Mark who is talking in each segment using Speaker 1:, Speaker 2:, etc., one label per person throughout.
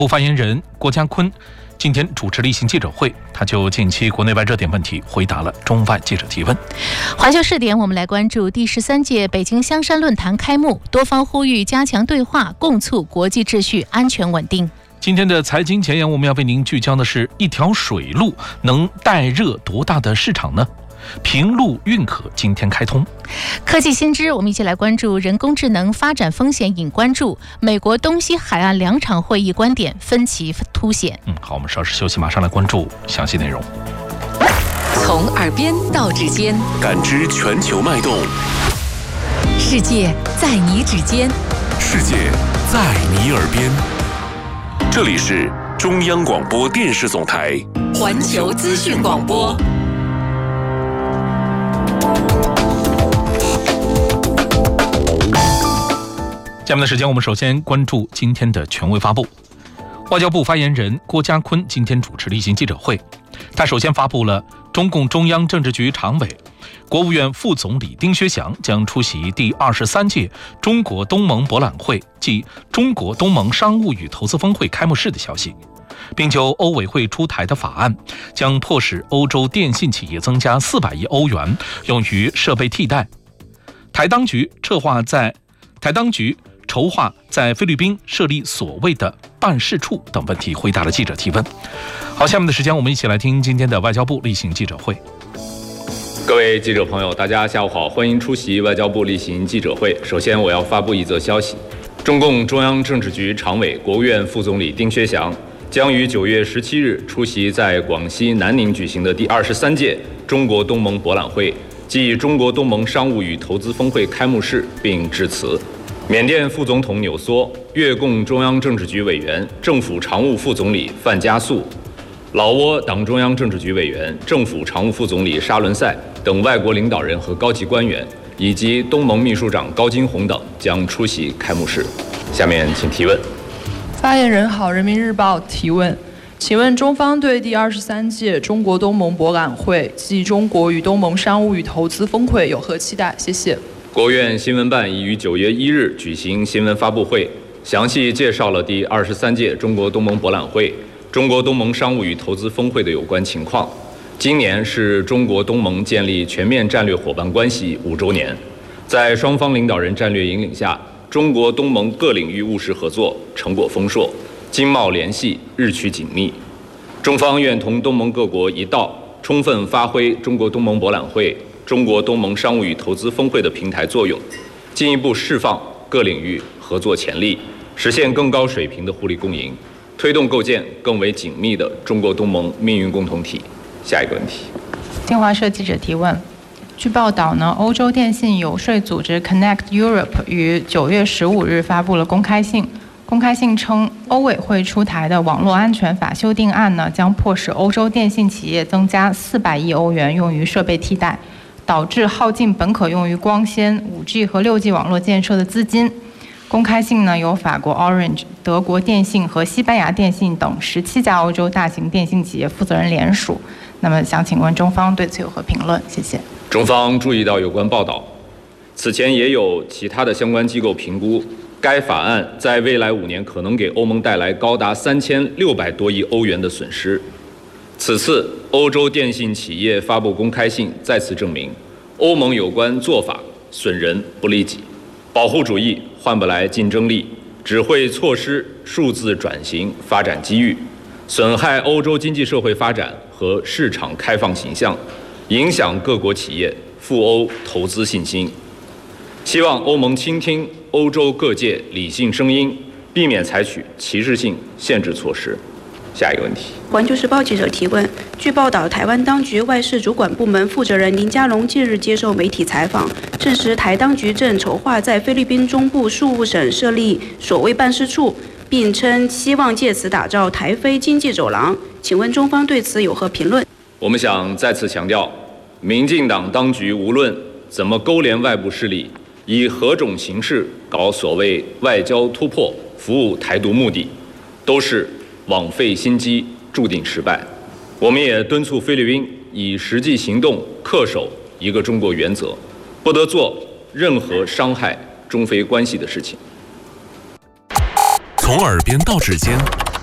Speaker 1: 部发言人郭家坤今天主持例行记者会，他就近期国内外热点问题回答了中外记者提问。
Speaker 2: 环球视点，我们来关注第13届北京香山论坛开幕，多方呼吁加强对话，共促国际秩序安全稳定。
Speaker 1: 今天的财经前沿，我们要为您聚焦的是一条水路能带热多大的市场呢？平陆运河今天开通。
Speaker 2: 科技新知，我们一起来关注人工智能发展风险引关注。美国东西海岸2场会议观点分歧凸显。
Speaker 1: 好，我们稍事休息，马上来关注详细内容。
Speaker 3: 从耳边到指尖，
Speaker 4: 感知全球脉动。
Speaker 3: 世界在你指尖，
Speaker 4: 世界在你耳边。这里是中央广播电视总台
Speaker 3: 环球资讯广播。
Speaker 1: 下面的时间，我们首先关注今天的权威发布。外交部发言人郭家坤今天主持例行记者会，他首先发布了中共中央政治局常委、国务院副总理丁薛祥将出席第23届中国东盟博览会暨中国东盟商务与投资峰会开幕式的消息，并就欧委会出台的法案将迫使欧洲电信企业增加400亿欧元用于设备替代。台当局筹划在菲律宾设立所谓的办事处等问题回答了记者提问。好，下面的时间我们一起来听今天的外交部例行记者会。
Speaker 5: 各位记者朋友，大家下午好，欢迎出席外交部例行记者会。首先我要发布一则消息，中共中央政治局常委、国务院副总理丁薛祥将于9月17日出席在广西南宁举行的第23届中国东盟博览会暨中国东盟商务与投资峰会开幕式并致辞。缅甸副总统纽梭、越共中央政治局委员、政府常务副总理范加素、老挝党中央政治局委员、政府常务副总理沙伦赛等外国领导人和高级官员，以及东盟秘书长高金红等将出席开幕式。下面请提问。
Speaker 6: 发言人好，人民日报提问，请问中方对第23届中国东盟博览会暨中国与东盟商务与投资峰会有何期待？谢谢。
Speaker 5: 国务院新闻办已于9月1日举行新闻发布会，详细介绍了第23届中国东盟博览会、中国东盟商务与投资峰会的有关情况。今年是中国东盟建立全面战略伙伴关系5周年，在双方领导人战略引领下，中国东盟各领域务实合作成果丰硕，经贸联系日趋紧密。中方愿同东盟各国一道，充分发挥中国东盟博览会、中国东盟商务与投资峰会的平台作用，进一步释放各领域合作潜力，实现更高水平的互利共赢，推动构建更为紧密的中国东盟命运共同体。下一个问题。
Speaker 7: 新华社记者提问。据报道呢，欧洲电信游说组织 Connect Europe 于9月15日发布了公开信。公开信称，欧委会出台的网络安全法修订案呢，将迫使欧洲电信企业增加400亿欧元用于设备替代，导致耗尽本可用于光纤、5G 和6G 网络建设的资金。公开信呢，由法国 Orange、德国电信和西班牙电信等17家欧洲大型电信企业负责人联署。那么，想请问中方对此有何评论？谢谢。
Speaker 5: 中方注意到有关报道，此前也有其他的相关机构评估，该法案在未来5年可能给欧盟带来高达3600多亿欧元的损失。此次欧洲电信企业发布公开信，再次证明欧盟有关做法损人不利己，保护主义换不来竞争力，只会错失数字转型发展机遇，损害欧洲经济社会发展和市场开放形象，影响各国企业赴欧投资信心。希望欧盟倾听欧洲各界理性声音，避免采取歧视性限制措施。下一个问题。
Speaker 8: 环球时报记者提问，据报道，台湾当局外事主管部门负责人林佳龙近日接受媒体采访，证实台当局正筹划在菲律宾中部宿务省设立所谓办事处，并称希望借此打造台菲经济走廊。请问中方对此有何评论？
Speaker 5: 我们想再次强调，民进党当局无论怎么勾连外部势力，以何种形式搞所谓外交突破，服务台独目的，都是枉费心机，注定失败。我们也敦促菲律宾以实际行动恪守一个中国原则，不得做任何伤害中菲关系的事情。
Speaker 4: 从耳边到指尖，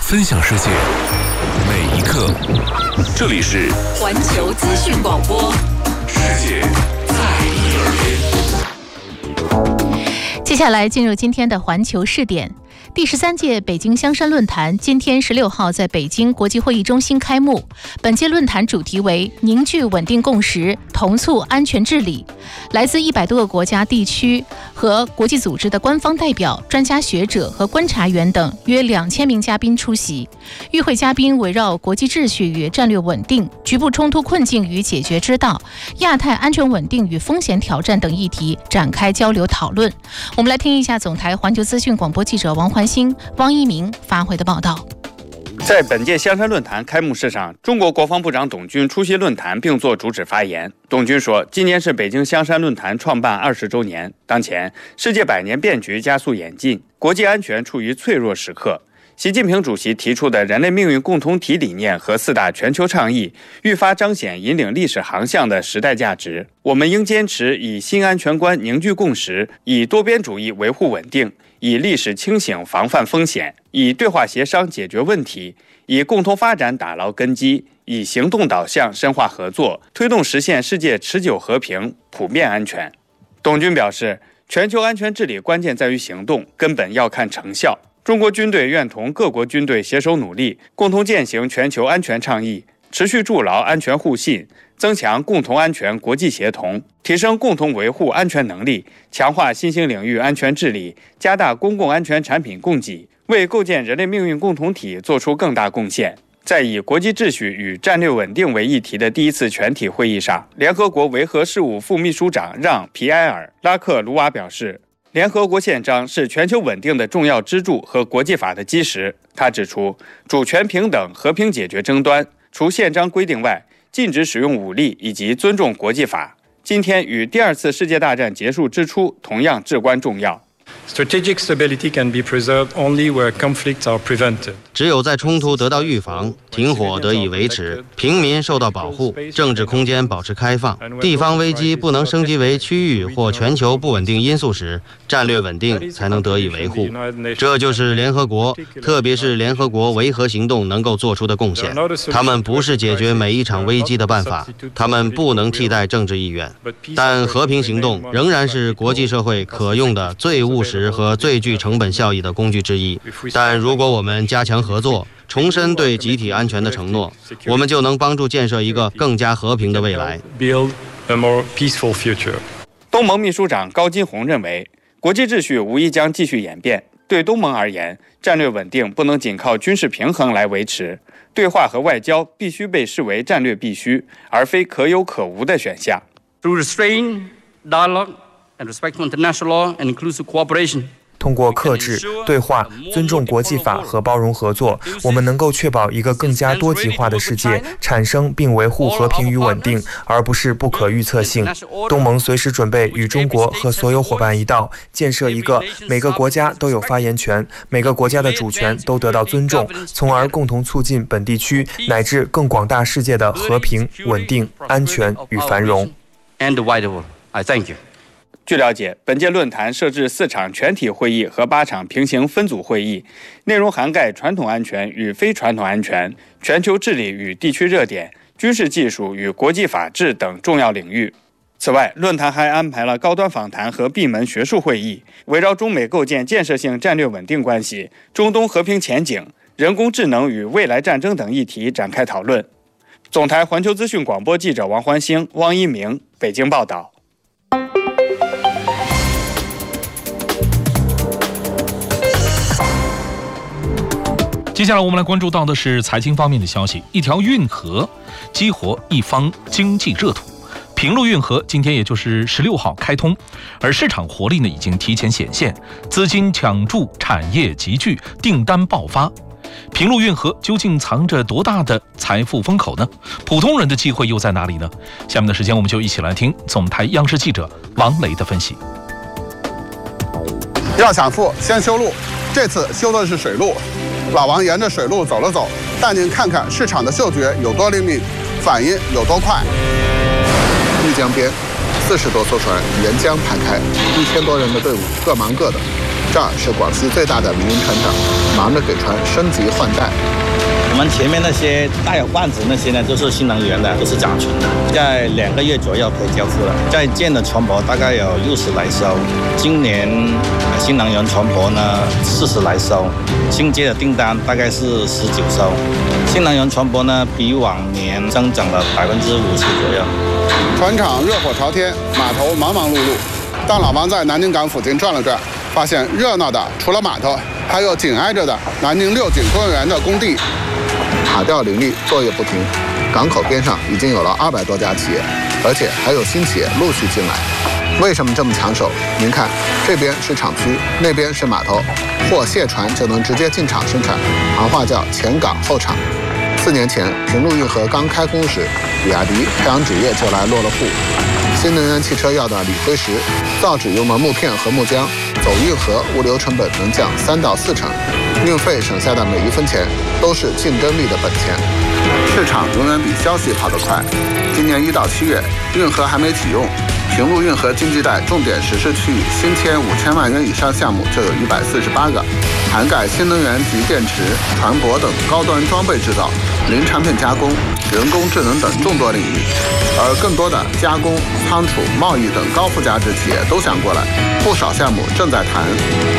Speaker 4: 分享世界，每一刻。这里是
Speaker 3: 环球资讯广播，
Speaker 4: 世界在你耳边。
Speaker 2: 接下来进入今天的环球视点。第13届北京香山论坛今天16号在北京国际会议中心开幕。本届论坛主题为凝聚稳定共识，同促安全治理。来自100多个国家、地区和国际组织的官方代表、专家学者和观察员等约2000名嘉宾出席。与会嘉宾围绕国际秩序与战略稳定、局部冲突困境与解决之道、亚太安全稳定与风险挑战等议题展开交流讨论。我们来听一下总台环球资讯广播记者王环星、汪一鸣发回的报道。
Speaker 9: 在本届香山论坛开幕式上，中国国防部长董军出席论坛并作主旨发言。董军说，今年是北京香山论坛创办20周年，当前世界百年变局加速演进，国际安全处于脆弱时刻。习近平主席提出的人类命运共同体理念和4大全球倡议，愈发彰显引领历史航向的时代价值。我们应坚持以新安全观凝聚共识，以多边主义维护稳定，以历史清醒防范风险，以对话协商解决问题，以共同发展打牢根基，以行动导向深化合作，推动实现世界持久和平、普遍安全。董军表示，全球安全治理关键在于行动，根本要看成效。中国军队愿同各国军队携手努力，共同践行全球安全倡议，持续筑牢安全互信，增强共同安全国际协同，提升共同维护安全能力，强化新兴领域安全治理，加大公共安全产品供给，为构建人类命运共同体做出更大贡献。在以国际秩序与战略稳定为议题的第1次全体会议上，联合国维和事务副秘书长让·皮埃尔·拉克鲁瓦表示，联合国宪章是全球稳定的重要支柱和国际法的基石。他指出，主权平等、和平解决争端，除宪章规定外，禁止使用武力以及尊重国际法。今天与第2次世界大战结束之初同样至关重要。
Speaker 10: Strategic stability can be preserved only where conflicts are prevented.
Speaker 11: 只有在冲突得到预防、停火得以维持、平民受到保护、政治空间保持开放、地方危机不能升级为区域或全球不稳定因素时，战略稳定才能得以维护。这就是联合国，特别是联合国维和行动能够做出的贡献。他们不是解决每一场危机的办法，他们不能替代政治意愿，但和平行动仍然是国际社会可用的最务实和最具成本效益的工具之一。但如果我们加强合作，重申对集体安全的承诺，我们就能帮助建设一个更加和平的未来。
Speaker 9: 东盟秘书长高金洪认为，国际秩序无疑将继续演变。对东盟而言，战略稳定不能仅靠军事平衡来维持，对话和外交必须被视为战略必须，而非可有可无的选项。
Speaker 12: Through restraint, dialogue, and respect for international law and inclusive cooperation.
Speaker 13: 通过克制、对话、尊重国际法和包容合作，我们能够确保一个更加多极化的世界产生并维护和平与稳定，而不是不可预测性。东盟随时准备与中国和所有伙伴一道，建设一个每个国家都有发言权、每个国家的主权都得到尊重，从而共同促进本地区乃至更广大世界的和平、稳定、安全与繁荣。
Speaker 12: I thank you.
Speaker 9: 据了解，本届论坛设置4场全体会议和8场平行分组会议，内容涵盖传统安全与非传统安全、全球治理与地区热点、军事技术与国际法治等重要领域。此外，论坛还安排了高端访谈和闭门学术会议，围绕中美构建建设性战略稳定关系、中东和平前景、人工智能与未来战争等议题展开讨论。总台环球资讯广播记者王环星、汪一鸣，北京报道。
Speaker 1: 接下来我们来关注到的是财经方面的消息。一条运河激活一方经济热土，平陆运河今天也就是16号开通，而市场活力呢已经提前显现，资金抢注，产业集聚，订单爆发。平陆运河究竟藏着多大的财富风口呢？普通人的机会又在哪里呢？下面的时间我们就一起来听总台央视记者王雷的分析。
Speaker 14: 要想富，先修路，这次修的是水路。老王沿着水路走了走，带您看看市场的嗅觉有多灵敏，反应有多快。
Speaker 15: 丽江边，40多艘船沿江排开，1000多人的队伍各忙各的，
Speaker 14: 这儿是广西最大的民营船厂，忙着给船升级换代。
Speaker 16: 我们前面那些带有罐子那些呢，都是新能源的，都是甲醇的，在2个月左右可以交付了。在建的船舶大概有60来艘，今年新能源船舶呢40来艘，新接的订单大概是19艘。新能源船舶呢比往年增长了50%左右。
Speaker 14: 船厂热火朝天，码头忙忙碌碌。当老王在南宁港附近转了转，发现热闹的除了码头，还有紧挨着的南宁六景公园的工地，塔吊林立，作业不停。港口边上已经有了200多家企业，而且还有新企业陆续进来。为什么这么抢手？您看，这边是厂区，那边是码头，货卸船就能直接进厂生产，行话叫前港后厂。4年前，平陆运河刚开工时，比亚迪、太阳纸业就来落了户。新能源汽车要的锂灰石，造纸用的木片和木浆，走运河物流成本能降3到4成，运费省下的每1分钱都是竞争力的本钱。市场永远比消息跑得快。今年1到7月，运河还没启用，平陆运河经济带重点实施区域新签5000万元以上项目就有148个，涵盖新能源及电池、船舶等高端装备制造、零产品加工、人工智能等众多领域。而更多的加工、仓储、贸易等高附加值企业都想过来，不少项目正在谈。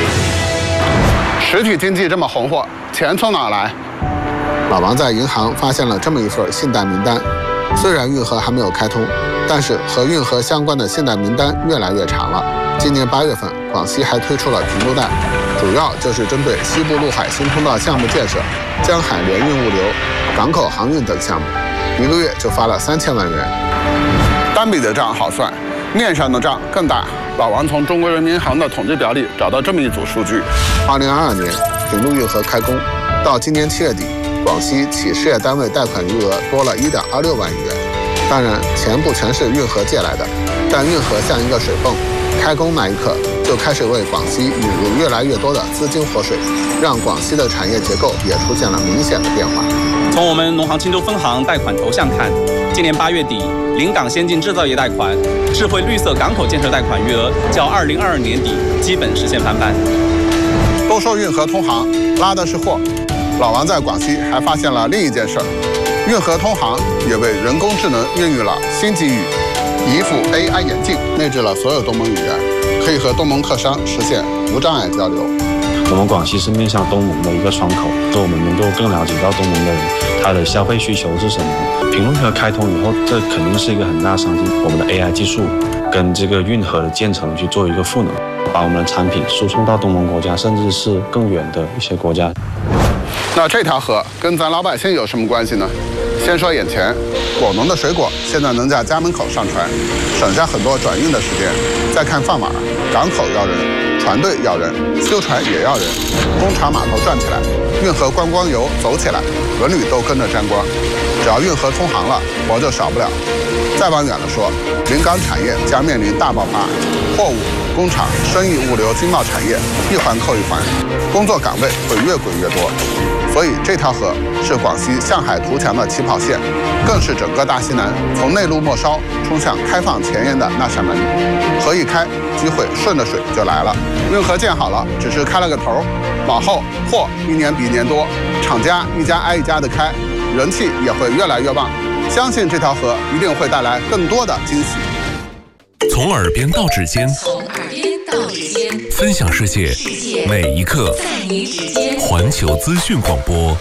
Speaker 14: 实体经济这么红火，钱从哪来？老王在银行发现了这么一份信贷名单，虽然运河还没有开通，但是和运河相关的信贷名单越来越长了。今年8月份，广西还推出了平陆贷，主要就是针对西部陆海新通道项目建设、江海联运物流、港口航运等项目，1个月就发了3000万元。单笔的账好算，面上的账更大。老王从中国人民银行的统计表里找到这么一组数据：2022年平陆运河开工，到今年7月底，广西企事业单位贷款余额多了1.26万亿元。当然，钱不全是运河借来的，但运河像一个水泵，开工那一刻就开始为广西引入越来越多的资金活水，让广西的产业结构也出现了明显的变化。
Speaker 17: 从我们农行青州分行贷款头项看，今年8月底，临港先进制造业贷款、智慧绿色港口建设贷款余额较2022年底基本实现翻番。
Speaker 14: 都说运河通航拉的是货，老王在广西还发现了另一件事儿，运河通航也为人工智能孕育了新机遇。一副 AI 眼镜内置了所有东盟语言，可以和东盟客商实现无障碍交流。
Speaker 18: 我们广西是面向东盟的一个窗口，所以我们能够更了解到东盟的人他的消费需求是什么。平陆运河开通以后，这肯定是一个很大商机。我们的 AI 技术跟这个运河的建成去做一个赋能，把我们的产品输送到东盟国家，甚至是更远的一些国家。
Speaker 14: 那这条河跟咱老百姓有什么关系呢？先说眼前，果农的水果现在能在家门口上船，省下很多转运的时间。再看饭碗，港口要人，船队要人，修船也要人，工厂码头转起来，运河观光游走起来，文旅都跟着沾光。只要运河通航了，活就少不了。再往远了说，临港产业将面临大爆发，货物、工厂、生意、物流、经贸产业一环扣一环，工作岗位会越滚越多。所以这条河是广西向海图强的起跑线，更是整个大西南从内陆末梢冲向开放前沿的那扇门。河一开，机会顺着水就来了。运河建好了，只是开了个头，往后货一年比一年多，厂家一家挨一家的开，人气也会越来越旺。相信这条河一定会带来更多的惊喜。
Speaker 4: 从耳边到指尖，分享世界每一刻，在你指尖。环球资讯广播。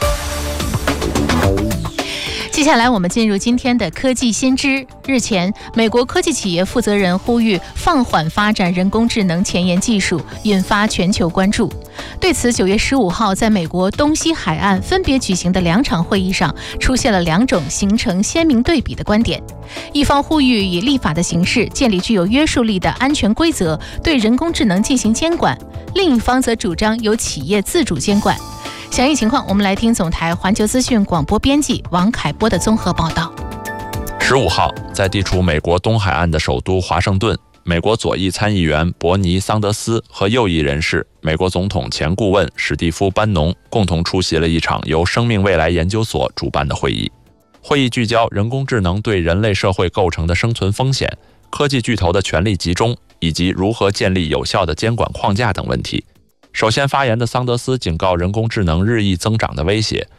Speaker 2: 接下来我们进入今天的科技新知。日前，美国科技企业负责人呼吁放缓发展人工智能前沿技术，引发全球关注。对此，9月15号在美国东西海岸分别举行的2场会议上，出现了2种形成鲜明对比的观点。一方呼吁以立法的形式建立具有约束力的安全规则，对人工智能进行监管；另一方则主张由企业自主监管。详细情况，我们来听总台环球资讯广播编辑王凯波的综合报道。
Speaker 19: 15号，在地处美国东海岸的首都华盛顿，美国左翼参议员伯尼·桑德斯和右翼人士美国总统前顾问史蒂夫·班农共同出席了一场由生命未来研究所主办的会议。会议聚焦人工智能对人类社会构成的生存风险、科技巨头的权力集中以及如何建立有效的监管框架等问题。 首先发言的桑德斯警告人工智能日益增长的威胁，